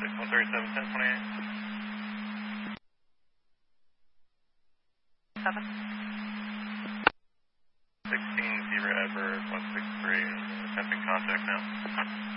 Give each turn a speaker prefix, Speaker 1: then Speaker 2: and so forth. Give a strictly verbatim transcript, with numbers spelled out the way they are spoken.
Speaker 1: six one three seven, ten twenty-eight.
Speaker 2: Seven.
Speaker 1: sixteen, Zebra Edward, one six three, attempting contact now.